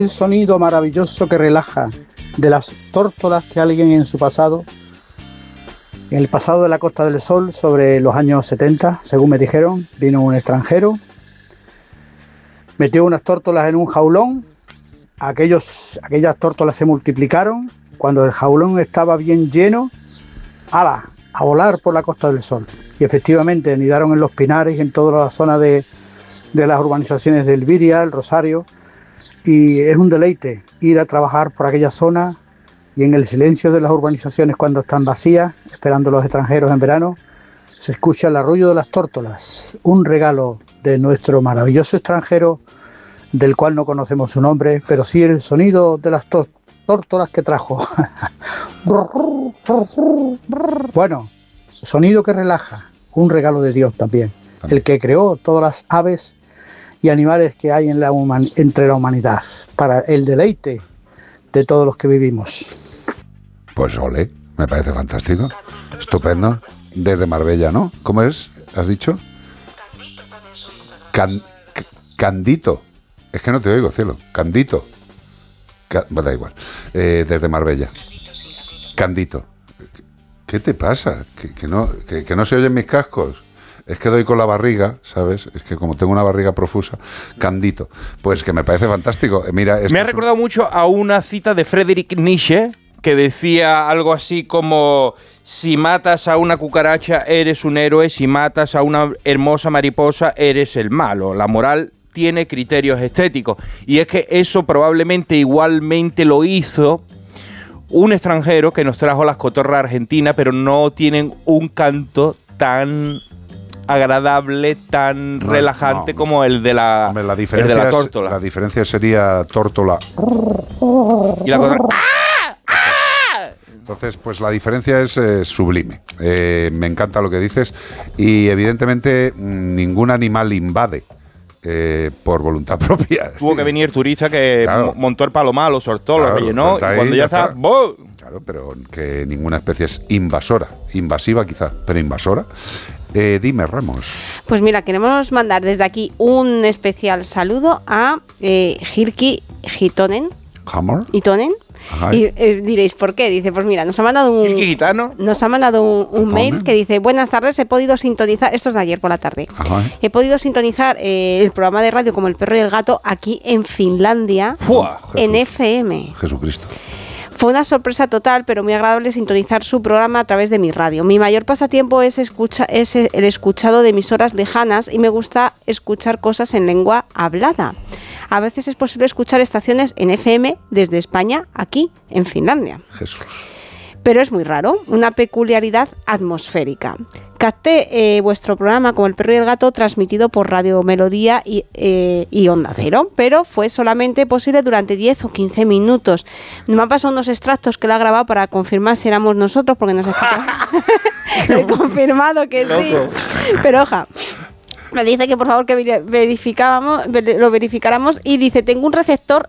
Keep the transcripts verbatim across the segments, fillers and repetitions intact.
El sonido maravilloso que relaja de las tórtolas que alguien en su pasado, en el pasado de la Costa del Sol, sobre los años setenta, según me dijeron, vino un extranjero, metió unas tórtolas en un jaulón, aquellos, aquellas tórtolas se multiplicaron, cuando el jaulón estaba bien lleno, ¡hala!, a volar por la Costa del Sol. Y efectivamente anidaron en los pinares y en toda la zona de, de las urbanizaciones de Elviria, el Rosario, y es un deleite ir a trabajar por aquella zona y en el silencio de las urbanizaciones cuando están vacías, esperando a los extranjeros en verano, se escucha el arrullo de las tórtolas, un regalo de nuestro maravilloso extranjero, del cual no conocemos su nombre, pero sí el sonido de las tórtolas tórtolas que trajo. Bueno, sonido que relaja, un regalo de Dios también, también, el que creó todas las aves y animales que hay en la human- entre la humanidad, para el deleite de todos los que vivimos. Pues ole, me parece fantástico, estupendo, desde Marbella, ¿no? ¿Cómo es? ¿Has dicho? Can- Candito, es que no te oigo, cielo, Candito. Bueno, da igual, eh, desde Marbella. Candito. ¿Qué te pasa? Que, que, no, que, que no se oyen mis cascos. Es que doy con la barriga, ¿sabes? Es que como tengo una barriga profusa. Candito. Pues que me parece fantástico. Mira, me ha recordado un... mucho a una cita de Friedrich Nietzsche que decía algo así como: si matas a una cucaracha eres un héroe, si matas a una hermosa mariposa eres el malo. La moral tiene criterios estéticos. Y es que eso probablemente igualmente lo hizo un extranjero que nos trajo las cotorras argentinas, pero no tienen un canto tan agradable, tan no, relajante no, como el de la, hombre, la, el de la tórtola. Es, la diferencia sería tórtola. Y la cotorra... ¡Ah! ¡Ah! Entonces, pues la diferencia es eh, sublime. Eh, me encanta lo que dices. Y evidentemente ningún animal invade. Eh, por voluntad propia. Tuvo que venir turista que claro. montó el palomar, lo soltó, claro, lo rellenó, y cuando ya, ya está... ¡boh! Claro, pero que ninguna especie es invasora. Invasiva quizá, pero invasora. Eh, dime, Ramos. Pues mira, queremos mandar desde aquí un especial saludo a eh, Hirki Hitonen. ¿Hammer? Hitonen. Ajá. Y eh, diréis, ¿por qué? Dice, pues mira, nos ha mandado un gitano? Nos ha mandado un, un mail que dice: buenas tardes, he podido sintonizar, esto es de ayer por la tarde, Ajá. he podido sintonizar eh, el programa de radio como El Perro y el Gato aquí en Finlandia, ¡fua! en F M. Jesucristo. Fue una sorpresa total, pero muy agradable sintonizar su programa a través de mi radio. Mi mayor pasatiempo es, escucha, es el escuchado de emisoras lejanas y me gusta escuchar cosas en lengua hablada. A veces es posible escuchar estaciones en F M desde España, aquí, en Finlandia. Jesús. Pero es muy raro, una peculiaridad atmosférica. Capté eh, vuestro programa como El Perro y el Gato transmitido por Radio Melodía y, eh, y Onda Cero, pero fue solamente posible durante diez o quince minutos. Me han pasado unos extractos que lo ha grabado para confirmar si éramos nosotros, porque nos ha He confirmado que sí. Pero oja, me dice que por favor que verificábamos, lo verificáramos, y dice: tengo un receptor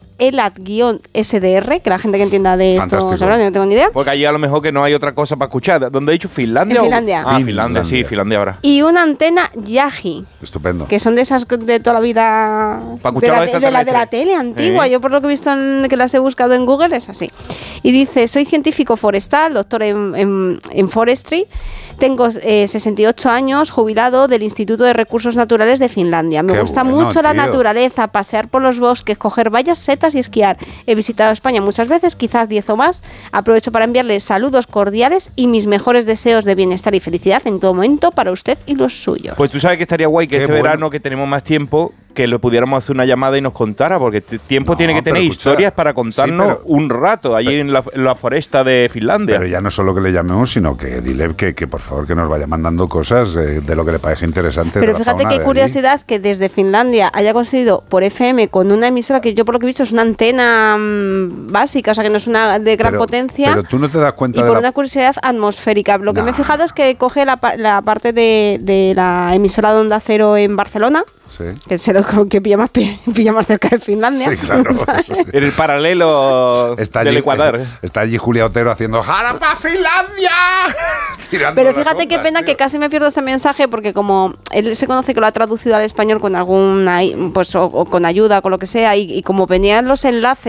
ELAT-S D R, que la gente que entienda de esto sabrá, no tengo ni idea. Porque allí a lo mejor que no hay otra cosa para escuchar. ¿Dónde he dicho? ¿Finlandia? En Finlandia. O... Ah, Finlandia, sí, Finlandia ahora. Y una antena Yagi. Estupendo. Que son de esas de toda la vida, para escuchar de, la, de, la, de la tele antigua. ¿Eh? Yo por lo que he visto, en, que las he buscado en Google, es así. Y dice: soy científico forestal, doctor en, en, en forestry. Tengo eh, sesenta y ocho años, jubilado del Instituto de Recursos Naturales de Finlandia. Me Qué gusta bueno, mucho tío. la naturaleza, pasear por los bosques, coger bayas, setas y esquiar. He visitado España muchas veces, quizás diez o más. Aprovecho para enviarles saludos cordiales y mis mejores deseos de bienestar y felicidad en todo momento para usted y los suyos. Pues tú sabes que estaría guay que Qué este bueno. verano, que tenemos más tiempo, que le pudiéramos hacer una llamada y nos contara, porque tiempo No, tiene que tener pero escucha, historias para contarnos sí, pero- un rato allí pero- en, la, en la foresta de Finlandia. Pero ya no solo que le llamemos, sino que dile que, que por favor que nos vaya mandando cosas eh, de lo que le parezca interesante. Pero de la fíjate fauna qué de curiosidad que desde Finlandia haya conseguido por F M con una emisora que yo por lo que he visto es una antena mmm, básica, o sea que no es una de gran Pero- potencia. Pero tú no te das cuenta Y de por la... una curiosidad atmosférica. Lo que Nah. me he fijado es que coge la, pa- la parte de, de la emisora de Onda Cero en Barcelona, Sí. que es lo que pilla más, pilla más cerca de Finlandia. Sí, claro. ¿sabes? Eso sí. En el paralelo Está del allí, Ecuador. eh, está allí Julia Otero haciendo ¡Jara pa' Finlandia! Tirando Pero las fíjate qué ondas, pena tío. que casi me pierdo este mensaje, porque como él se conoce que lo ha traducido al español con alguna, pues o, o con ayuda, con lo que sea, y, y como venían los enlaces